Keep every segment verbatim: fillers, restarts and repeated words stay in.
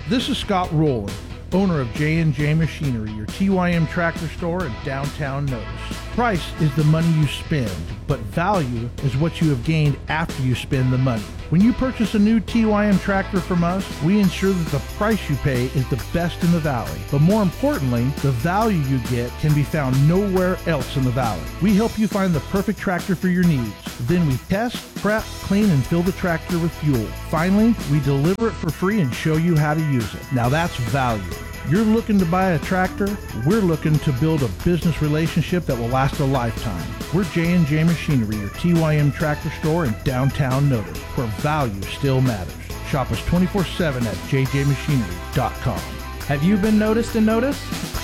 This is Scott Rowland, owner of J and J Machinery, your T Y M tractor store in downtown Notice. Price is the money you spend, but value is what you have gained after you spend the money. When you purchase a new T Y M tractor from us, we ensure that the price you pay is the best in the valley. But more importantly, the value you get can be found nowhere else in the valley. We help you find the perfect tractor for your needs. Then we test, prep, clean, and fill the tractor with fuel. Finally, we deliver it for free and show you how to use it. Now that's value. You're looking to buy a tractor, we're looking to build a business relationship that will last a lifetime. We're J and J Machinery, your T Y M tractor store in downtown Notice, where value still matters. Shop us twenty-four seven at j j machinery dot com. Have you been noticed and noticed?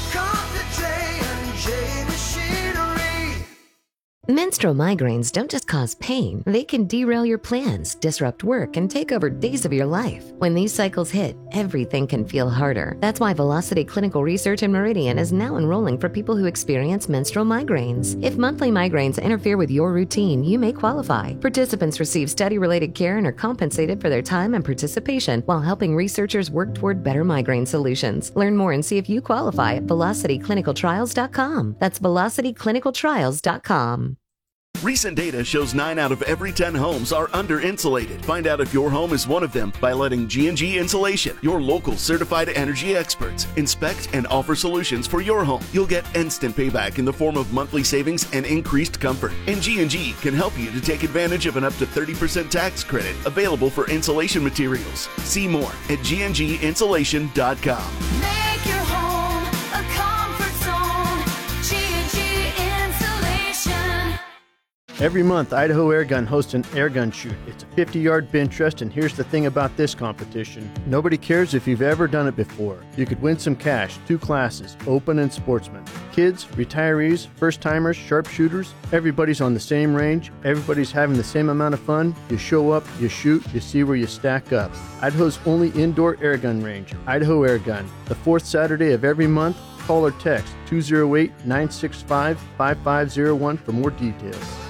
Menstrual migraines don't just cause pain, they can derail your plans, disrupt work, and take over days of your life. When these cycles hit, everything can feel harder. That's why Velocity Clinical Research in Meridian is now enrolling for people who experience menstrual migraines. If monthly migraines interfere with your routine, you may qualify. Participants receive study-related care and are compensated for their time and participation while helping researchers work toward better migraine solutions. Learn more and see if you qualify at velocity clinical trials dot com. That's velocity clinical trials dot com. Recent data shows nine out of every ten homes are under-insulated. Find out if your home is one of them by letting G and G Insulation, your local certified energy experts, inspect and offer solutions for your home. You'll get instant payback in the form of monthly savings and increased comfort. And G and G can help you to take advantage of an up to thirty percent tax credit available for insulation materials. See more at g n g insulation dot com. Make your home a comfort zone. G and G Insulation. Every month, Idaho Airgun hosts an airgun shoot. It's a fifty-yard bench rest, and here's the thing about this competition. Nobody cares if you've ever done it before. You could win some cash, two classes, open and sportsman. Kids, retirees, first-timers, sharpshooters, everybody's on the same range. Everybody's having the same amount of fun. You show up, you shoot, you see where you stack up. Idaho's only indoor airgun range, Idaho Airgun. The fourth Saturday of every month, call or text two oh eight, nine six five, five five oh one for more details.